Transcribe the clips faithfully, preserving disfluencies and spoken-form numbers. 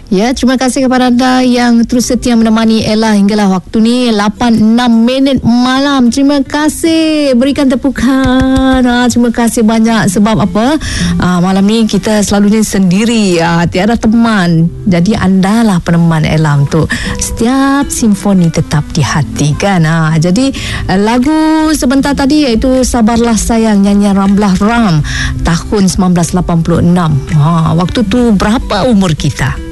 Ya, terima kasih kepada anda yang terus setia menemani Ella hinggalah waktu ni lapan enam minit malam. Terima kasih, berikan tepukan. Ha, terima kasih banyak. Sebab apa? Ha, malam ni kita selalunya sendiri, ha, tiada teman. Jadi anda lah peneman Ella untuk setiap simfoni tetap di hati kan. Ha, jadi lagu sebentar tadi iaitu Sabarlah Sayang, nyanyian Ramlah Ram tahun sembilan belas lapan puluh enam. Ha, waktu tu berapa umur kita?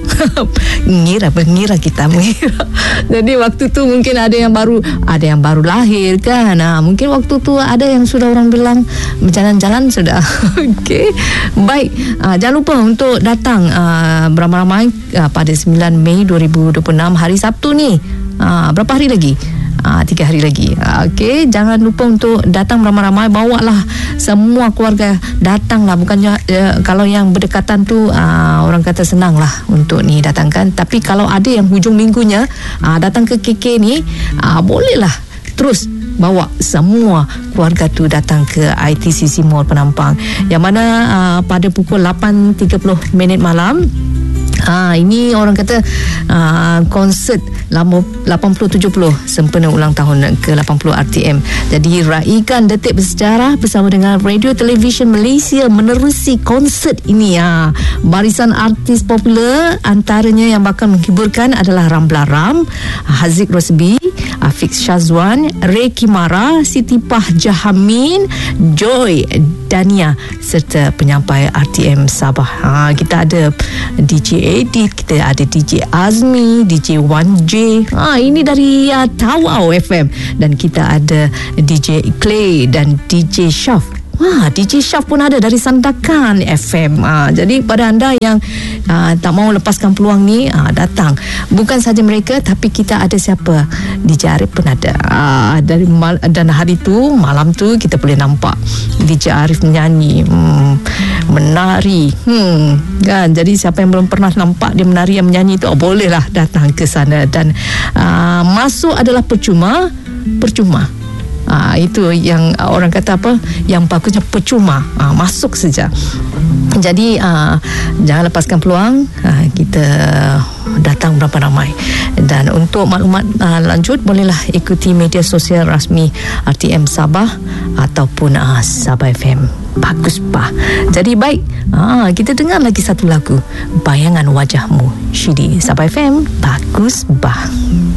mengira mengira kita mengira. Jadi waktu tu mungkin ada yang baru ada yang baru lahir kan. Ha, mungkin waktu tu ada yang sudah orang bilang berjalan-jalan sudah. Okey. Baik, ha, jangan lupa untuk datang uh, beramai-ramai uh, pada sembilan Mei dua ribu dua puluh enam hari Sabtu ni. Ha, berapa hari lagi? Ah, tiga hari lagi. Ah, Okey, jangan lupa untuk datang beramai-ramai. Bawalah semua keluarga, datanglah. Bukannya uh, kalau yang berdekatan tu uh, orang kata senang lah untuk ni datangkan. Tapi kalau ada yang hujung minggunya uh, datang ke K K ni, uh, bolehlah terus bawa semua keluarga tu datang ke I T C C Mall Penampang, yang mana uh, pada pukul lapan tiga puluh minit malam. Ha, ini orang kata uh, konsert lapan puluh tujuh puluh sempena ulang tahun ke lapan puluh R T M. Jadi raikan detik bersejarah bersama dengan Radio Television Malaysia menerusi konsert ini. Ha, barisan artis popular antaranya yang bakal menghiburkan adalah Ramlah Ram, Haziq Rosbi, Afiq Syazwan, Ray Kimara, Siti Pah Jahamin, Joy Dania serta penyampai R T M Sabah. Ha, kita ada D J Edit, kita ada D J Azmi, D J one J. Ha, ini dari uh, Tawau F M, dan kita ada D J Clay dan D J Shaf. Wah, D J Shaf pun ada dari Sandakan F M. Ha, jadi pada anda yang uh, tak mau lepaskan peluang ni, uh, datang. Bukan saja mereka, tapi kita ada siapa? D J Arif pun ada. Uh, dari mal- dan hari tu, malam tu kita boleh nampak D J Arif menyanyi, hmm, menari. Hmm, kan? Jadi siapa yang belum pernah nampak dia menari dan menyanyi tu, oh, bolehlah datang ke sana. Dan uh, masuk adalah percuma, percuma. Ah, itu yang uh, orang kata apa, yang bagusnya percuma, ah, masuk saja. Jadi uh, jangan lepaskan peluang, uh, kita datang berapa ramai. Dan untuk maklumat uh, lanjut, bolehlah ikuti media sosial rasmi R T M Sabah ataupun uh, Sabah F M. Bagus bah. Jadi baik, uh, kita dengar lagi satu lagu, Bayangan Wajahmu, Syidi Sabah F M. Bagus bah.